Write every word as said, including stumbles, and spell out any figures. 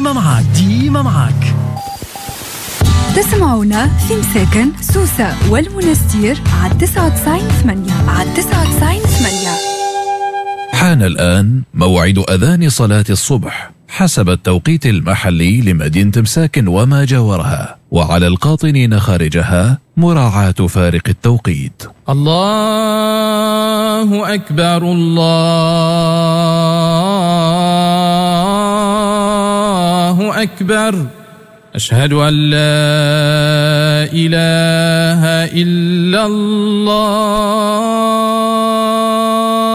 ديما معك ديما معك. تسمعونا في مساكن سوسة والمنستير على تسعة وتسعين ثمانية على تسعة وتسعين ثمانية. حان الآن موعد أذان صلاة الصبح حسب التوقيت المحلي لمدينة مساكن وما جاورها، وعلى القاطنين خارجها مراعاة فارق التوقيت. الله أكبر الله أكبر، أشهد أن لا إله إلا الله.